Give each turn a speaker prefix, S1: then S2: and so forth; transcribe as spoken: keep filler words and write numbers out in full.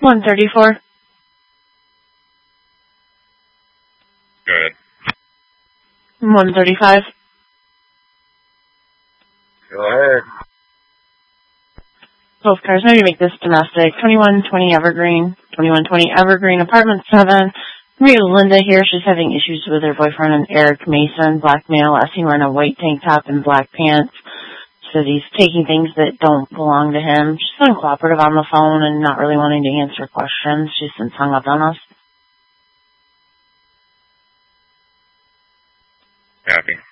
S1: one thirty-four.
S2: Go ahead.
S1: one thirty-five.
S2: Go ahead.
S1: Both cars, maybe make this domestic. twenty-one twenty Evergreen. twenty-one twenty Evergreen, apartment seven. Maria Linda here. She's having issues with her boyfriend and Eric Mason. Black male, last seen wearing a white tank top and black pants. Says he's taking things that don't belong to him. She's uncooperative on the phone and not really wanting to answer questions. She's since hung up on us.
S2: Happy.